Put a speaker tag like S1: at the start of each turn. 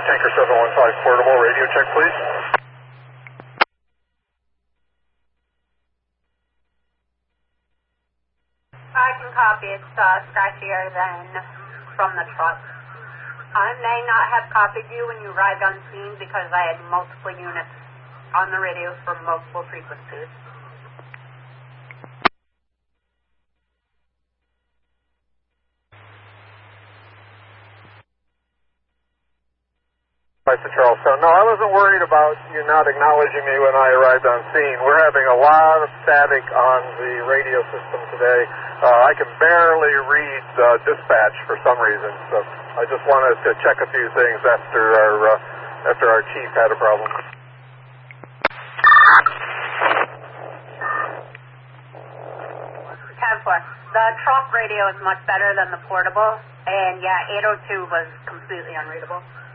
S1: Tanker 715 portable, radio check please.
S2: I can copy. It's scratchier than from the truck. I may not have copied you when you arrived on scene because I had multiple units on the radio for multiple frequencies.
S1: Mr. Charlestown. No, I wasn't worried about you not acknowledging me when I arrived on scene. We're having a lot of static on the radio system today. I can barely read dispatch for some reason, so I just wanted to check a few things after our chief had a problem.
S2: The truck radio is much better than the portable, and yeah, 802 was completely unreadable.